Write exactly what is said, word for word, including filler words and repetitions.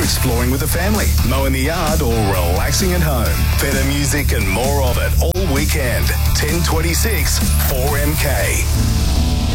exploring with the family, mowing the yard or relaxing at home. Better music and more of it all weekend. ten twenty-six four M K.